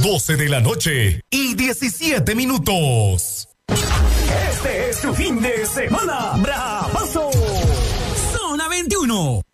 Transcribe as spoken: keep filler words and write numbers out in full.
doce de la noche y diecisiete minutos. Este es tu fin de semana, bravazo. Zona veintiuno.